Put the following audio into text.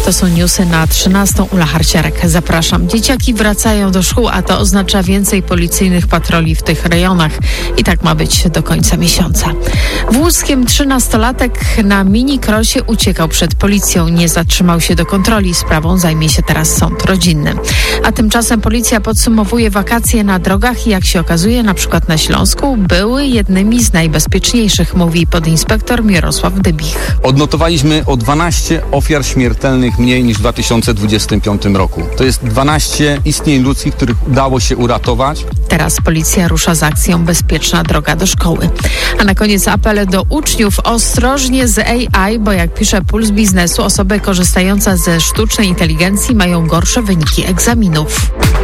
To są newsy na 13. Ula Harciarek. Zapraszam. Dzieciaki wracają do szkół, a to oznacza więcej policyjnych patroli w tych rejonach. I tak ma być do końca miesiąca. W Łódzkiem 13-latek na mini-krosie uciekał przed policją. Nie zatrzymał się do kontroli. Sprawą zajmie się teraz sąd rodzinny. A tymczasem policja podsumowuje wakacje na drogach i jak się okazuje, na przykład na Śląsku, były jednymi z najbezpieczniejszych, mówi podinspektor Mirosław Dybich. Odnotowaliśmy o 12 ofiar śmiertelnych mniej niż w 2025 roku. To jest 12 istnień ludzkich, których udało się uratować. Teraz policja rusza z akcją Bezpieczna droga do szkoły. A na koniec apel do uczniów: ostrożnie z AI, bo jak pisze Puls Biznesu, osoby korzystające ze sztucznej inteligencji mają gorsze wyniki egzaminów.